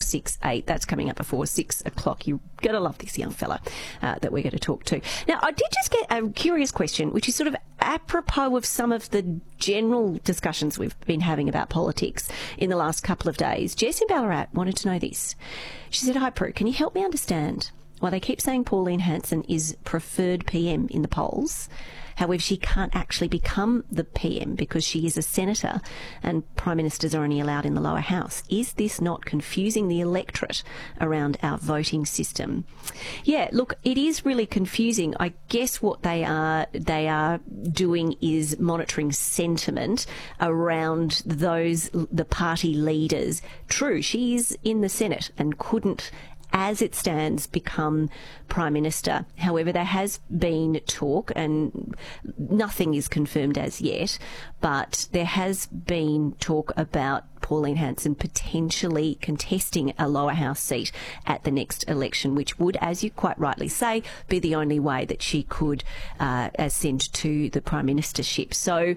668. That's coming up before 6 o'clock. You're going to love this young fella that we're going to talk to. Now, I did just get a curious question, which is sort of apropos of some of the general discussions we've been having about politics in the last couple of days. Jess in Ballarat wanted to know this. She said, "Hi, Prue, can you help me understand why they keep saying Pauline Hanson is preferred PM in the polls? However, she can't actually become the PM because she is a senator and prime ministers are only allowed in the lower house. Is this not confusing the electorate around our voting system?" Yeah, look, it is really confusing. I guess what they are doing is monitoring sentiment around the party leaders. True, she is in the Senate and couldn't, as it stands, become Prime Minister. However, there has been talk, and nothing is confirmed as yet, but there has been talk about Pauline Hanson potentially contesting a lower house seat at the next election, which would, as you quite rightly say, be the only way that she could ascend to the Prime Ministership. So,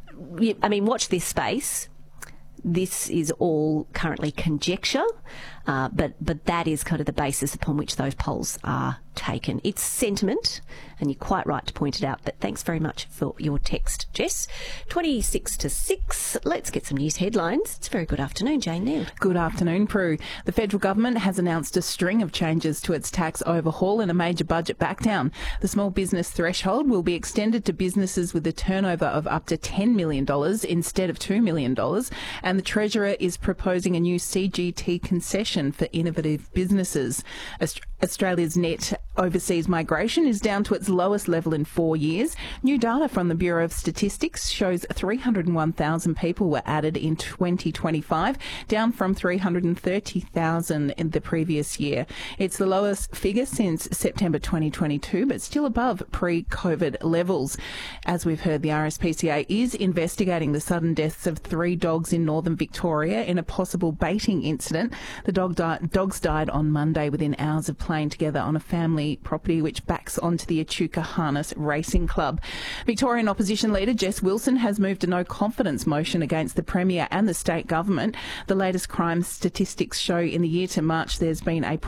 I mean, watch this space. This is all currently conjecture, but that is kind of the basis upon which those polls are taken. It's sentiment, and you're quite right to point it out, but thanks very much for your text, Jess. 26 to 6. Let's get some news headlines. It's a very good afternoon, Jane Neal. Good afternoon, Prue. The federal government has announced a string of changes to its tax overhaul and a major budget backdown. The small business threshold will be extended to businesses with a turnover of up to $10 million instead of $2 million, and the Treasurer is proposing a new CGT concession for innovative businesses. Australia's net overseas migration is down to its lowest level in 4 years. New data from the Bureau of Statistics shows 301,000 people were added in 2025, down from 330,000 in the previous year. It's the lowest figure since September 2022, but still above pre-COVID levels. As we've heard, the RSPCA is investigating the sudden deaths of 3 dogs in northern Victoria in a possible baiting incident. The dogs died on Monday within hours of playing together on a family property which backs onto the Echuca Harness Racing Club. Victorian opposition leader Jess Wilson has moved a no confidence motion against the Premier and the state government. The latest crime statistics show in the year to March there's been a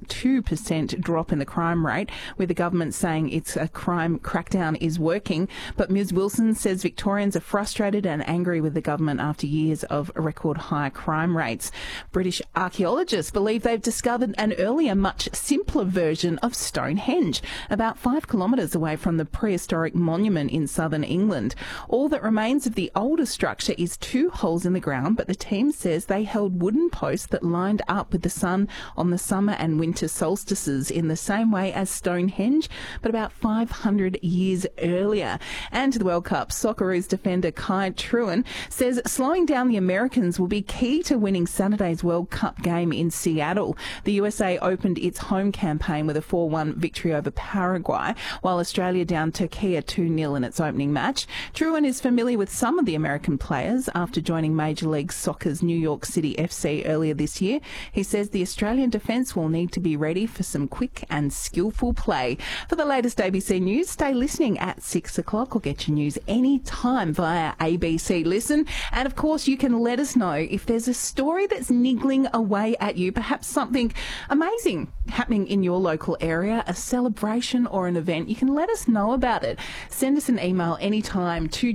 0.2% drop in the crime rate, with the government saying its crime crackdown is working. But Ms Wilson says Victorians are frustrated and angry with the government after years of record high crime rates. British archaeologists believe they've discovered an earlier, much simpler version of Stonehenge, about 5 kilometres away from the prehistoric monument in southern England. All that remains of the older structure is 2 holes in the ground, but the team says they held wooden posts that lined up with the sun on the summer and winter solstices in the same way as Stonehenge, but about 500 years earlier. And to the World Cup, Socceroos defender Kai Truen says slowing down the Americans will be key to winning Saturday's World Cup game in Seattle. The USA opened its home campaign with a 4-1 victory over Paraguay, while Australia downed Turkey 2-0 in its opening match. Truen is familiar with some of the American players after joining Major League Soccer's New York City FC earlier this year. He says the Australian defence will need to be ready for some quick and skillful play. For the latest ABC News, stay listening at 6 o'clock or get your news anytime via ABC Listen. And of course, you can let us know if there's a story that's niggling away at you, perhaps something amazing happening in your local area, a celebration or an event. You can let us know about it. Send us an email anytime to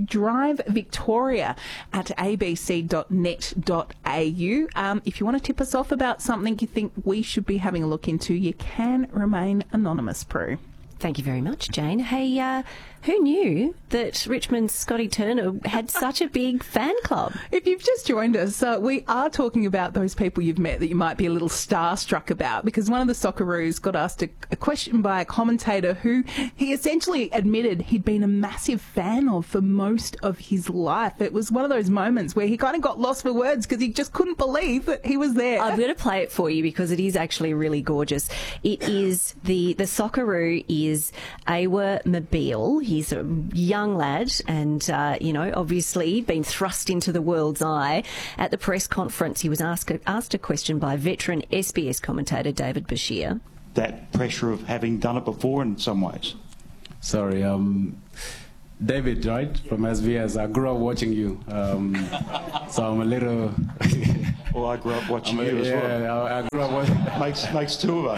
drivevictoria@abc.net.au. If you want to tip us off about something you think we should be having a look into, you can remain anonymous, Prue. Thank you very much, Jane. Hey, who knew that Richmond's Scotty Turner had such a big fan club? If you've just joined us, we are talking about those people you've met that you might be a little starstruck about, because one of the Socceroos got asked a question by a commentator who he essentially admitted he'd been a massive fan of for most of his life. It was one of those moments where he kind of got lost for words because he just couldn't believe that he was there. I'm going to play it for you because it is actually really gorgeous. It is the Socceroo is Awa Mobile. He's a young lad and, obviously been thrust into the world's eye. At the press conference, he was asked a question by veteran SBS commentator David Bashir. That pressure of having done it before in some ways. Sorry, David, right, from SBS. I grew up watching you, so I'm a little Well, I grew up watching you as well. Yeah, I grew up watching. Makes two of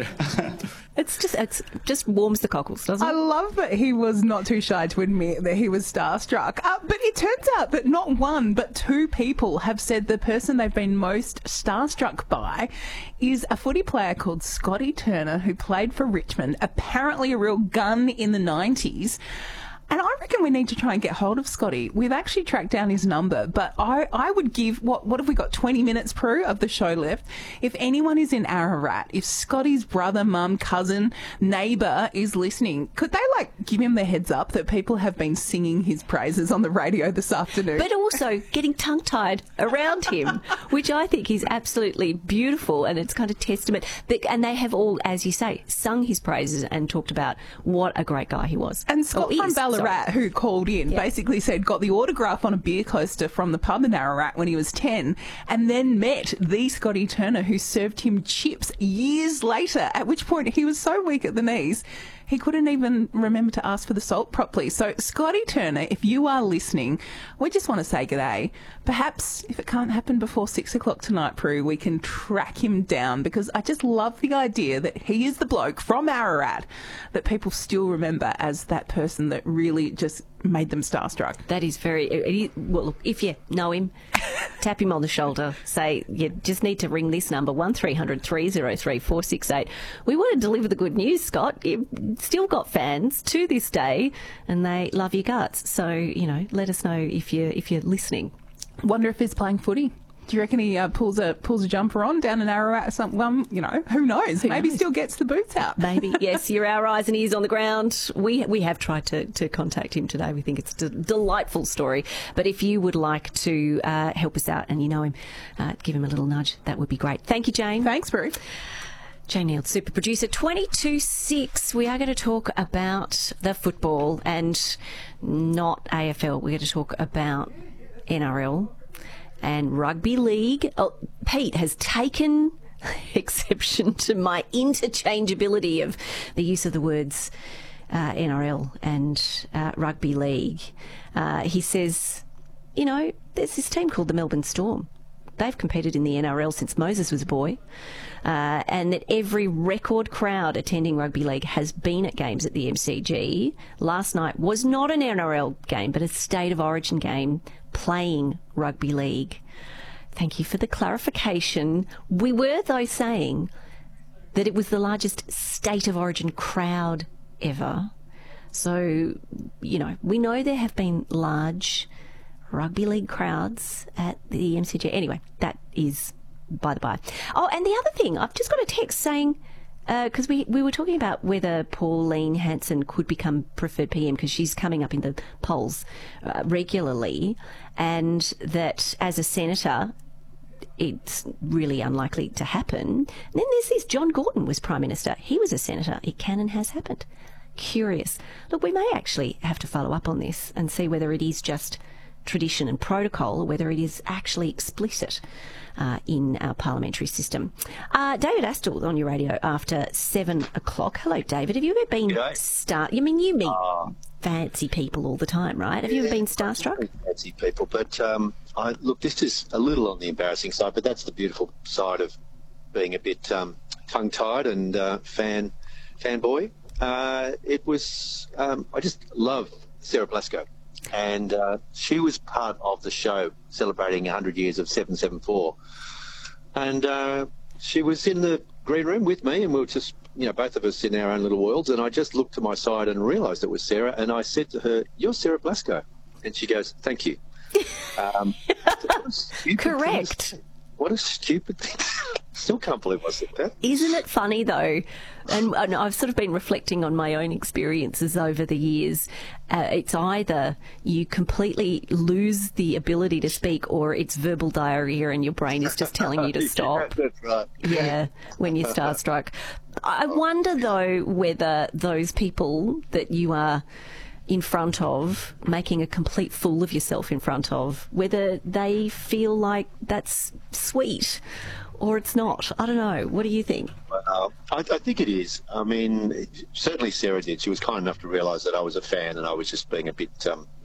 us. It's just warms the cockles, doesn't I it? love that he was not too shy to admit that he was starstruck. But it turns out that not one, but two people have said the person they've been most starstruck by is a footy player called Scotty Turner, who played for Richmond, apparently a real gun in the 90s. And I reckon we need to try and get hold of Scotty. We've actually tracked down his number, but I would give, what have we got, 20 minutes, Prue, of the show left? If anyone is in Ararat, if Scotty's brother, mum, cousin, neighbour is listening, could they, give him the heads up that people have been singing his praises on the radio this afternoon? But also getting tongue-tied around him, which I think is absolutely beautiful, and it's kind of testament. And they have all, as you say, sung his praises and talked about what a great guy he was. And Scott from Ballarat, who called in, basically said got the autograph on a beer coaster from the pub in Ararat when he was 10, and then met the Scotty Turner who served him chips years later, at which point he was so weak at the knees he couldn't even remember to ask for the salt properly. So, Scotty Turner, if you are listening, we just want to say g'day. Perhaps, if it can't happen before 6 o'clock tonight, Prue, we can track him down, because I just love the idea that he is the bloke from Ararat that people still remember as that person that really just made them starstruck. That is well, look, if you know him, tap him on the shoulder, say you just need to ring this number, 1300 303 468. We want to deliver the good news, Scott. You've still got fans to this day and they love your guts. So, let us know if you're listening. Wonder if he's playing footy. Do you reckon he pulls a jumper on down in Ararat or something? Who knows? Maybe still gets the boots out. Maybe. Yes, you're our eyes and ears on the ground. We have tried to contact him today. We think it's a delightful story. But if you would like to help us out and you know him, give him a little nudge. That would be great. Thank you, Jane. Thanks, Bruce. Jane Neal, super producer. 22.6. We are going to talk about the football and not AFL. We're going to talk about NRL and rugby league. Oh, Pete has taken exception to my interchangeability of the use of the words NRL and rugby league. He says, there's this team called the Melbourne Storm. They've competed in the NRL since Moses was a boy, and that every record crowd attending rugby league has been at games at the MCG. Last night was not an NRL game, but a State of Origin game playing rugby league. Thank you for the clarification. We were, though, saying that it was the largest State of Origin crowd ever. So, we know there have been large rugby league crowds at the MCG. Anyway, that is by the by. Oh, and the other thing, I've just got a text saying, because we were talking about whether Pauline Hanson could become preferred PM because she's coming up in the polls regularly, and that as a senator, it's really unlikely to happen. And then there's this, John Gorton was Prime Minister. He was a senator. It can and has happened. Curious. Look, we may actually have to follow up on this and see whether it is just tradition and protocol, or whether it is actually explicit in our parliamentary system. David Astle on your radio after 7 o'clock. Hello, David. Have you ever been you meet fancy people all the time, right? Have you ever been starstruck? Fancy people, but look, this is a little on the embarrassing side, but that's the beautiful side of being a bit tongue-tied and fanboy. It was I just love Sarah Blasco. And she was part of the show celebrating 100 years of 774. And she was in the green room with me, and we were just, both of us in our own little worlds. And I just looked to my side and realised it was Sarah. And I said to her, "You're Sarah Blasco." And she goes, "Thank you." Correct. What a stupid thing. Still can't believe I said that. Isn't it funny, though? And I've sort of been reflecting on my own experiences over the years. It's either you completely lose the ability to speak, or it's verbal diarrhea and your brain is just telling you to stop. Yeah, that's right. Yeah, when you're starstruck. I wonder, though, whether those people that you are in front of, making a complete fool of yourself in front of, whether they feel like that's sweet or it's not. I don't know. What do you think? I think it is. I mean, certainly Sarah did. She was kind enough to realise that I was a fan and I was just being a bit,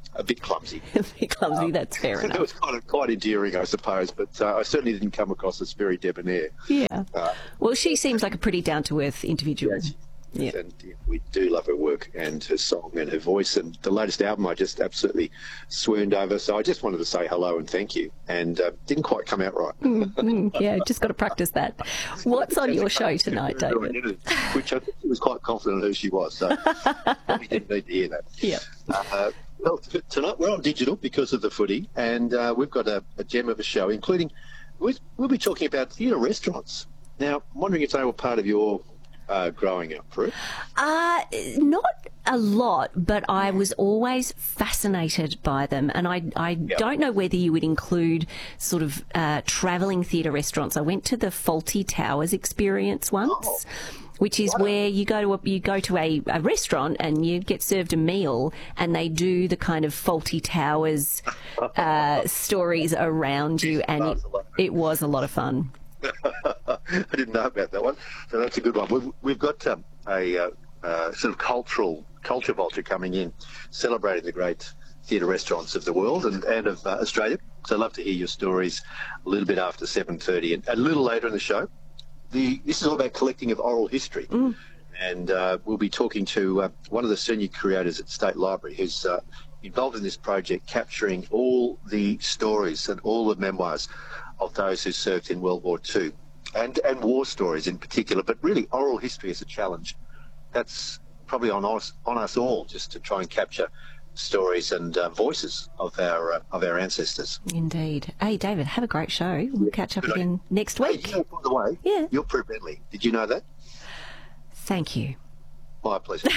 a bit clumsy. A bit clumsy, that's fair It enough. was quite endearing, I suppose, but I certainly didn't come across as very debonair. Yeah. Well, she seems like a pretty down-to-earth individual. Yeah. And we do love her work and her song and her voice. And the latest album I just absolutely swooned over. So I just wanted to say hello and thank you. And didn't quite come out right. Yeah, just got to practice that. What's on your show tonight, David? Which I was quite confident who she was. So probably didn't need to hear that. Yeah. Well, tonight we're on digital because of the footy. And we've got a gem of a show, including we'll be talking about theatre restaurants. Now, I'm wondering if they were part of your growing up, Prue? Not a lot, but I was always fascinated by them. And I don't know whether you would include sort of travelling theatre restaurants. I went to the Fawlty Towers experience once. Which is where you go to a restaurant and you get served a meal, and they do the kind of Fawlty Towers stories around you, and it was a lot of fun. I didn't know about that one, so that's a good one. We've got a sort of culture vulture coming in, celebrating the great theatre restaurants of the world and of Australia. So I'd love to hear your stories a little bit after 7:30 and a little later in the show. This is all about collecting of oral history, and we'll be talking to one of the senior curators at State Library who's involved in this project, capturing all the stories and all the memoirs of those who served in World War II, and war stories in particular, but really oral history is a challenge. That's probably on us all, just to try and capture stories and voices of our ancestors. Indeed. Hey, David, have a great show. We'll catch up again next week. Hey, by the way, you're Prue Bentley. Did you know that? Thank you. My pleasure.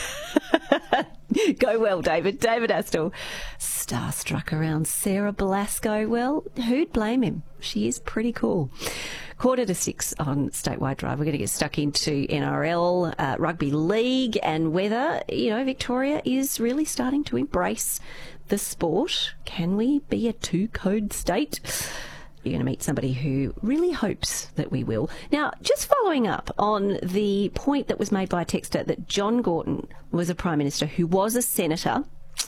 Go well, David. David Astle, starstruck around Sarah Belasco. Well, who'd blame him? She is pretty cool. 5:45 on Statewide Drive. We're going to get stuck into NRL, rugby league, and whether, Victoria is really starting to embrace the sport. Can we be a two-code state? You're going to meet somebody who really hopes that we will. Now, just following up on the point that was made by a texter that John Gorton was a Prime Minister who was a Senator,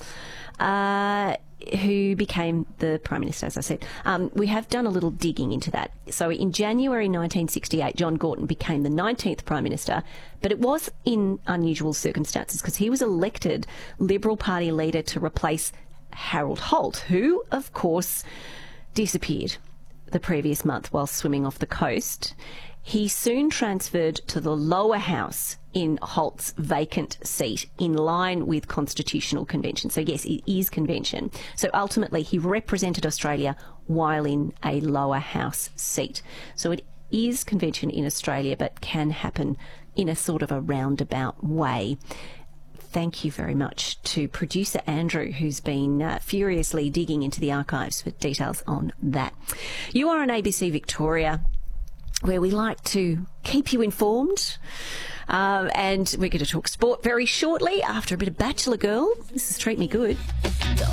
who became the Prime Minister, as I said. We have done a little digging into that. So in January 1968, John Gorton became the 19th Prime Minister, but it was in unusual circumstances because he was elected Liberal Party leader to replace Harold Holt, who, of course, disappeared the previous month while swimming off the coast. He soon transferred to the lower house in Holt's vacant seat in line with constitutional convention. So yes, it is convention. So ultimately he represented Australia while in a lower house seat. So it is convention in Australia, but can happen in a sort of a roundabout way. Thank you very much to producer Andrew, who's been furiously digging into the archives for details on that. You are on ABC Victoria, where we like to keep you informed. And we're going to talk sport very shortly after a bit of Bachelor Girl. This is Treat Me Good.